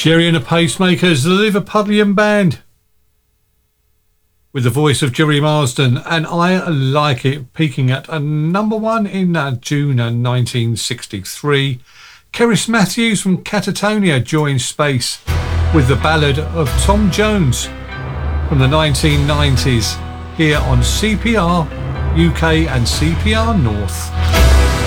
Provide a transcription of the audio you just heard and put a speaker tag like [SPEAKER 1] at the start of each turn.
[SPEAKER 1] Jerry and the Pacemakers, the Liverpudlian band, with the voice of Jerry Marsden, and I Like It, peaking at a number one in June 1963. Cerys Matthews from Catatonia joined Space with the ballad of Tom Jones from the 1990s here on CPR UK and CPR North.